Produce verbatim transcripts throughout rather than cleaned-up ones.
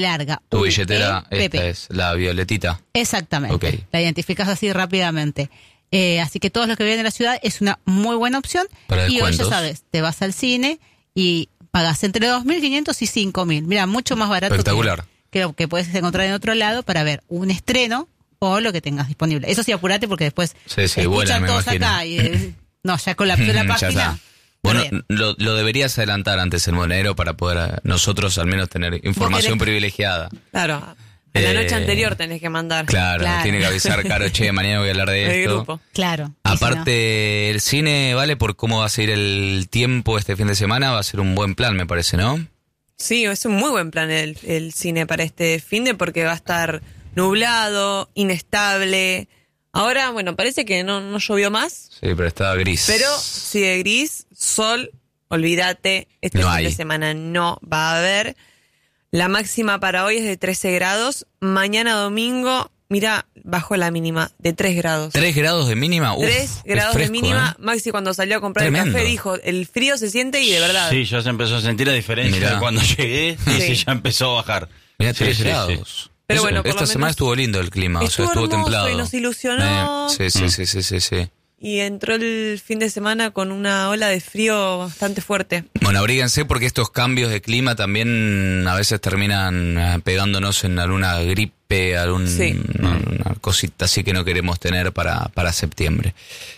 larga. Tu billetera, U E P P. esta es la violetita. Exactamente. Okay. La identificas así rápidamente. Eh, así que todos los que viven en la ciudad es una muy buena opción. Para y hoy ya descuentos. sabes, te vas al cine y pagas entre dos mil quinientos y cinco mil. Mira, mucho más barato Espectacular. que, que lo que puedes encontrar en otro lado para ver un estreno o lo que tengas disponible. Eso sí, apurate porque después Sí, sí, escuchan vuelan, me todos imagino. acá y eh, no, ya colapsó la Ya página. está. Bueno, Bien. lo, lo deberías adelantar antes el monedero para poder eh, nosotros al menos tener información querés- privilegiada. Claro, a la Eh, noche anterior tenés que mandar. Claro, Claro. tiene que avisar, Caro, che, mañana voy a hablar de El esto. grupo. Claro. y si Aparte, el cine, ¿vale? Por cómo va a seguir el tiempo este fin de semana, va a ser un buen plan, me parece, ¿no? Sí, es un muy buen plan el, el cine para este finde porque va a estar nublado, inestable. Ahora, bueno, parece que no, no llovió más, Sí, pero está gris. pero sigue gris, sol, olvídate, este No fin hay. de semana no va a haber. La máxima para hoy es de trece grados, mañana domingo, mira, bajó la mínima de tres grados. ¿Tres grados de mínima? Uf, tres es grados fresco, de mínima. ¿eh? Maxi cuando salió a comprar Tremendo. el café dijo, el frío se siente y de verdad. Sí, ya se empezó a sentir la diferencia Mirá. de cuando llegué y Sí. sí, ya empezó a bajar. Mirá, Sí, tres sí, sí. grados. Pero Eso, bueno, por esta lo semana menos estuvo lindo el clima, o sea, estuvo estuvo hermoso templado. y nos ilusionó. Eh, sí, sí, sí, sí, sí, sí. Y entró el fin de semana con una ola de frío bastante fuerte. Bueno, abríguense porque estos cambios de clima también a veces terminan eh, pegándonos en alguna gripe, algún, Sí. una cosita así que no queremos tener para, para septiembre.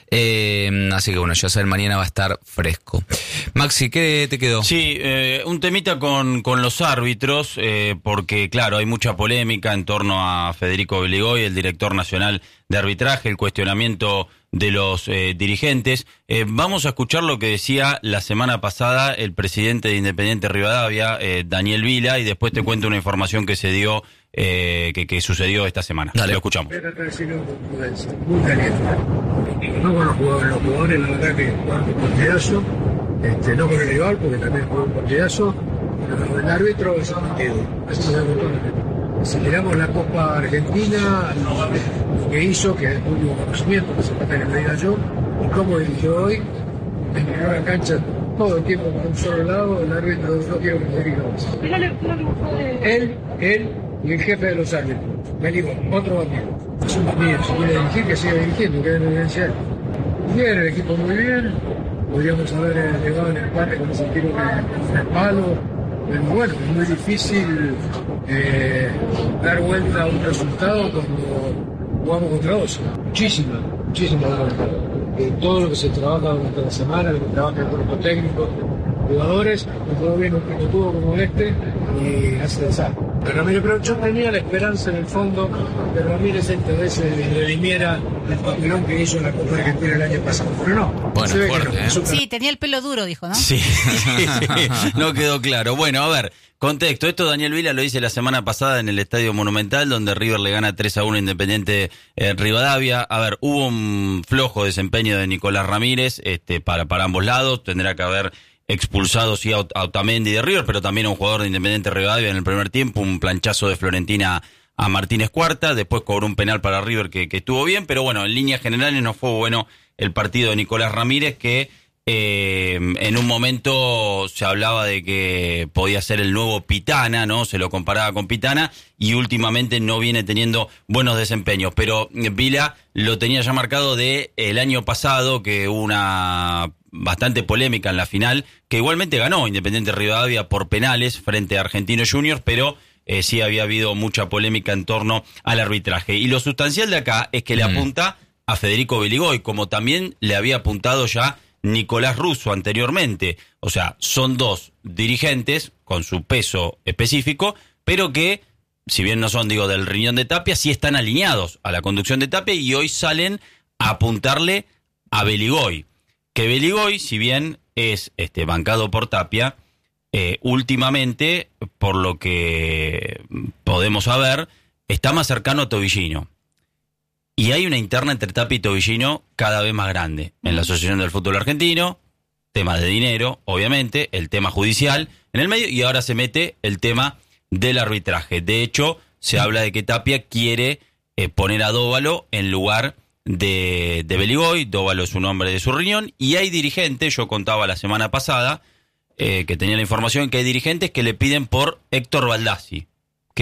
Eh, así que bueno, ya saben, mañana va a estar fresco. Maxi, ¿qué te quedó? Sí, eh, un temita con, con los árbitros, eh, porque claro, hay mucha polémica en torno a Federico Beligoy, el director nacional de arbitraje, el cuestionamiento de los eh, dirigentes. Eh, vamos a escuchar lo que decía la semana pasada el presidente de Independiente Rivadavia, eh, Daniel Vila, y después te cuento una información que se dio, eh, que, que sucedió esta semana. Dale. Lo escuchamos. Voy a tratar de decirlo con prudencia, muy caliente. No con los jugadores, los jugadores la verdad que jugaron un partidazo, este, no con el rival porque también jugó un partidazo, pero el árbitro es un partido, eso se da con toda la gente. Si miramos la Copa Argentina, lo que hizo, que es muy buen conocimiento, que se trata que me diga yo, y cómo dirigió hoy, en la cancha todo el tiempo para un solo lado, el árbitro no quiero que me diga más. Él, él y el jefe de los árbitros, me digo, otro amigo. Es un mío, si quiere dirigir, que siga dirigiendo, que es evidencia. Bien, el equipo muy bien, podríamos haber eh, llegado en el empate con ese tiro que es palo, pero bueno, es muy difícil eh, dar vuelta a un resultado cuando jugamos contra dos. Muchísima, muchísima vuelta. Eh, todo lo que se trabaja durante la semana, lo que trabaja el cuerpo técnico, jugadores, no todo bien un pelotudo como este y hace desastre. Pero Ramírez, pero yo tenía la esperanza en el fondo que Ramírez esta vez se redimiera el papelón que hizo en la Copa Argentina el año pasado, pero no. Bueno, se ve que fuerte, no. ¿eh? Es un- Sí, tenía el pelo duro, dijo, ¿no? Sí, no quedó claro. Bueno, a ver, contexto. Esto Daniel Vila lo dice la semana pasada en el Estadio Monumental, donde River le gana tres a uno a Independiente eh, Rivadavia. A ver, hubo un flojo desempeño de Nicolás Ramírez este, para, para ambos lados. Tendrá que haber expulsado sí a Ot- a Otamendi de River, pero también a un jugador de Independiente Rivadavia en el primer tiempo, un planchazo de Florentina a Martínez Cuarta, después cobró un penal para River que, que estuvo bien, pero bueno, en líneas generales no fue bueno el partido de Nicolás Ramírez, que eh, en un momento se hablaba de que podía ser el nuevo Pitana, ¿no? Se lo comparaba con Pitana y últimamente no viene teniendo buenos desempeños, pero Vila lo tenía ya marcado de el año pasado, que hubo una bastante polémica en la final, que igualmente ganó Independiente Rivadavia por penales frente a Argentinos Juniors, pero eh, sí había habido mucha polémica en torno al arbitraje. Y lo sustancial de acá es que le Mm. apunta a Federico Beligoy, como también le había apuntado ya Nicolás Russo anteriormente. O sea, son dos dirigentes con su peso específico, pero que, si bien no son, digo, del riñón de Tapia, sí están alineados a la conducción de Tapia y hoy salen a apuntarle a Beligoy. Que Beligoy, si bien es este bancado por Tapia, eh, últimamente, por lo que podemos saber, está más cercano a Tobillino. Y hay una interna entre Tapia y Tobillino cada vez más grande en la Asociación del Fútbol Argentino, temas de dinero, obviamente, el tema judicial en el medio, y ahora se mete el tema del arbitraje. De hecho, se habla de que Tapia quiere eh, poner a Dóvalo en lugar de, de Beligoy. Dóvalo es un hombre de su riñón, y hay dirigentes, yo contaba la semana pasada, eh, que tenía la información, que hay dirigentes que le piden por Héctor Baldassi.